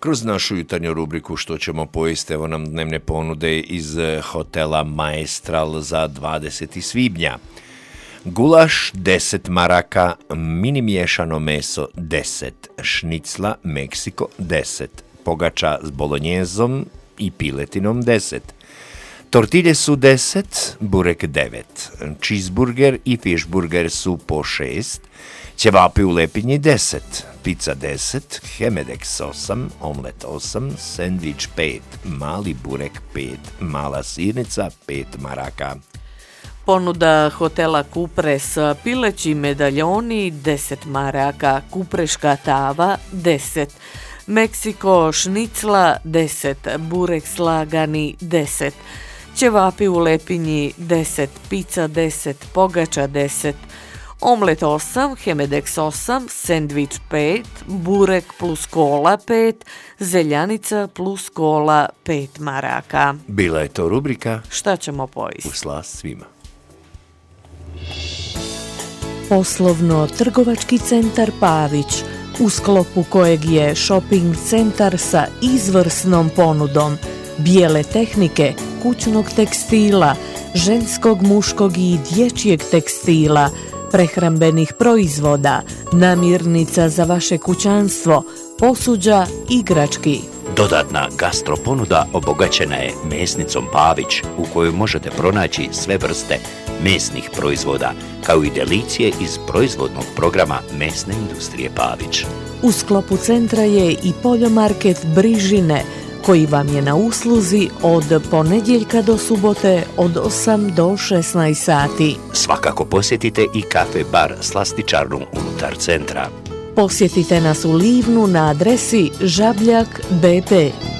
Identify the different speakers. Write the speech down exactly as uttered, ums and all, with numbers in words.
Speaker 1: Kroz našu jutarnju rubriku Što ćemo pojesti, evo nam dnevne ponude iz hotela Maestral za dvadesetog svibnja. Gulaš deset maraka, mini miješano meso deset, šnicla Meksiko deset, pogača s bolonjezom i piletinom deset. Tortilje su deset, burek devet, cheeseburger i fishburger su po šest, ćevapi u lepinji deset, pizza deset, Chemedex osam, omlet osam, sendvič pet, mali burek pet, mala sirnica pet maraka.
Speaker 2: Ponuda hotela Kupres, pileći medaljoni deset maraka, kupreška tava deset, Meksiko šnicla deset, burek slagani deset, ćevapi u lepinji deset, pizza deset, pogača deset, omlet osam, Chemedex osam, sendvič pet, burek plus kola pet, zeljanica plus kola pet maraka.
Speaker 1: Bila je to rubrika
Speaker 2: Šta ćemo pojesti?
Speaker 1: U slast svima.
Speaker 3: Poslovno-trgovački centar Pavić, u sklopu kojeg je shopping centar sa izvrsnom ponudom bijele tehnike, kućnog tekstila, ženskog, muškog i dječjeg tekstila, prehrambenih proizvoda, namirnica za vaše kućanstvo, posuđa, igrački.
Speaker 4: Dodatna gastro ponuda obogaćena je mesnicom Pavić, u kojoj možete pronaći sve vrste mesnih proizvoda, kao i delicije iz proizvodnog programa mesne industrije Pavić.
Speaker 3: U sklopu centra je i poljomarket Brižine, koji vam je na usluzi od ponedjeljka do subote od osam do šesnaest sati.
Speaker 4: Svakako posjetite i kafe bar Slastičarnu unutar centra.
Speaker 3: Posjetite nas u Livnu na adresi Žabljak B P.